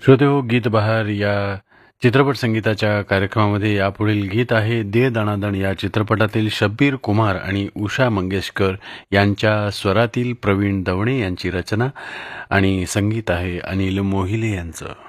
श्रोतेहो, गीत बहार या चित्रपट संगीताच्या कार्यक्रमामध्ये यापुढील गीत आहे दे दणादण या चित्रपटातील शब्बीर कुमार आणि उषा मंगेशकर यांच्या स्वरातील प्रवीण दवणे यांची रचना आणि संगीत आहे अनिल मोहिले यांचं.